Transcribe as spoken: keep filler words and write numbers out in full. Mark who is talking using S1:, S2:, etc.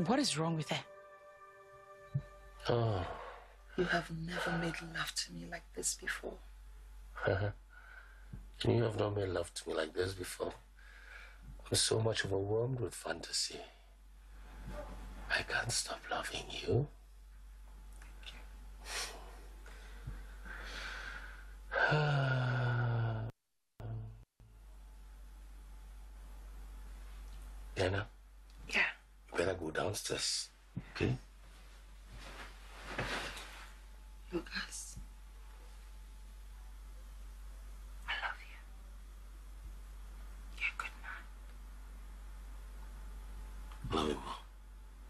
S1: What is wrong with her?
S2: Oh.
S3: You have never made love to me like this before.
S2: You have not made love to me like this before. I'm so much overwhelmed with fantasy. I can't stop loving you. Diana?
S3: Yeah.
S2: You better go downstairs, okay?